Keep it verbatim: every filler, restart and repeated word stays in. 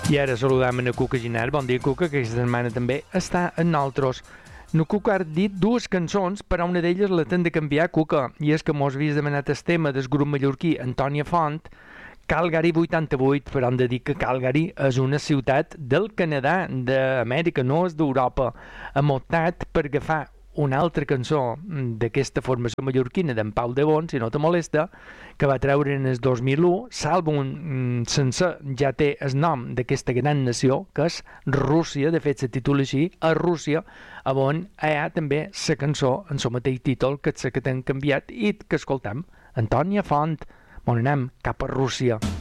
I ara saludam a Cuca Ginar. Bon dia, Cuca, que aquesta setmana també està amb nosaltres. No, Cuca ha dit dues cançons, però una d'elles la t'hem de canviar, Cuca, i és que mos havies demanat el tema del grup mallorquí Antònia Font, Calgary vuitanta-vuit, però hem de dir que Calgary és una ciutat del Canadà, d'Amèrica, no és d'Europa. Hem optat per agafar una altra cançó d'aquesta formació mallorquina d'en Pau de Bon, si no te molesta, que va treure en el dos mil u. L'àlbum sencer ja té el nom d'aquesta gran nació, que és Rússia, de fet se titula així, a Rússia, on hi ha també la cançó en el mateix títol, que és la que t'hem canviat i que escoltam. Antònia Font, on anem cap a Rússia.